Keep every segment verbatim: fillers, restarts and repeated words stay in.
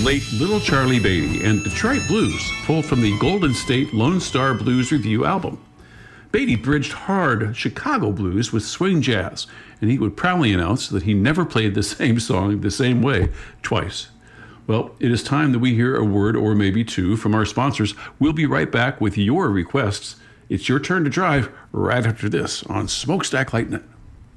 late Little Charlie Beatty and Detroit Blues, pulled from the Golden State Lone Star Blues Review album. Beatty bridged hard Chicago blues with swing jazz, and he would proudly announce that he never played the same song the same way twice. Well, it is time that we hear a word or maybe two from our sponsors. We'll be right back with your requests. It's your turn to drive right after this on Smokestack Lightning.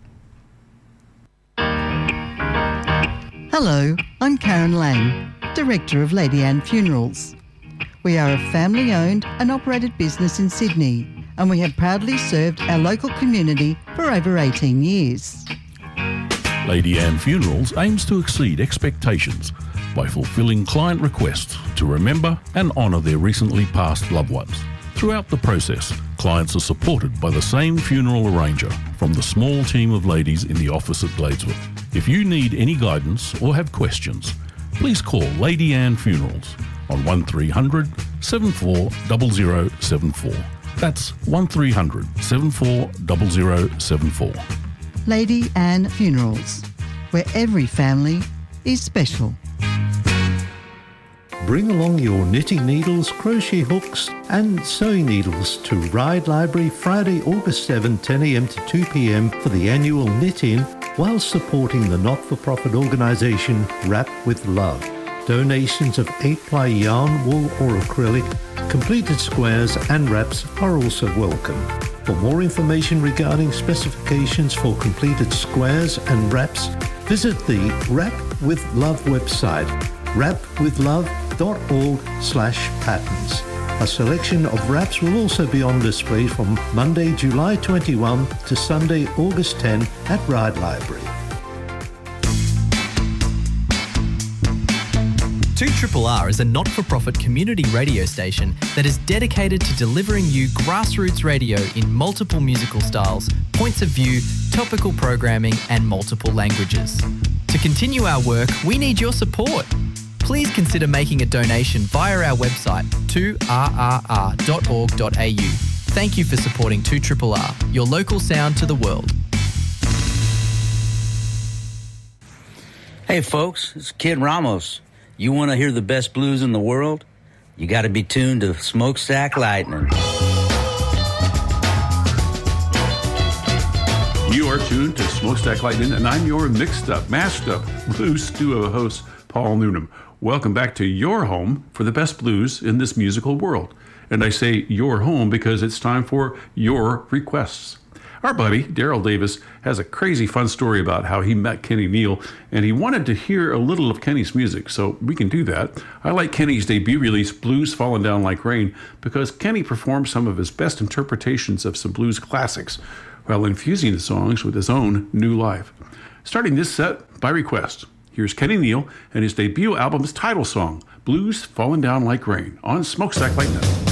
Hello, I'm Karen Lang, Director of Lady Anne Funerals. We are a family-owned and operated business in Sydney, and we have proudly served our local community for over eighteen years. Lady Anne Funerals aims to exceed expectations by fulfilling client requests to remember and honour their recently passed loved ones. Throughout the process, clients are supported by the same funeral arranger from the small team of ladies in the office at Gladesworth. If you need any guidance or have questions, please call Lady Anne Funerals on one three hundred, seven four zero zero seven four. That's one three hundred, seven four zero zero seven four. Lady Anne Funerals, where every family is special. Bring along your knitting needles, crochet hooks and sewing needles to Ride Library Friday, August seventh, ten a m to two p m for the annual Knit-In, while supporting the not-for-profit organisation Wrap with Love. Donations of eight-ply yarn, wool or acrylic, completed squares and wraps are also welcome. For more information regarding specifications for completed squares and wraps, visit the Wrap with Love website, wrap with love dot org slash patterns. A selection of wraps will also be on display from Monday, July twenty-first to Sunday, August tenth at Ride Library. two R R R is a not-for-profit community radio station that is dedicated to delivering you grassroots radio in multiple musical styles, points of view, topical programming and multiple languages. To continue our work, we need your support. Please consider making a donation via our website, two r r r dot org dot a u. Thank you for supporting two R R R, your local sound to the world. Hey folks, it's Kid Ramos. You want to hear the best blues in the world? You got to be tuned to Smokestack Lightning. You are tuned to Smokestack Lightning, and I'm your mixed up, mashed up blues duo host, Paul Noonan. Welcome back to your home for the best blues in this musical world. And I say your home because it's time for your requests. Our buddy, Daryl Davis, has a crazy fun story about how he met Kenny Neal, and he wanted to hear a little of Kenny's music, so we can do that. I like Kenny's debut release, Blues Falling Down Like Rain, because Kenny performed some of his best interpretations of some blues classics while infusing the songs with his own new life. Starting this set by request, here's Kenny Neal and his debut album's title song, Blues Falling Down Like Rain, on Smokestack Lightning.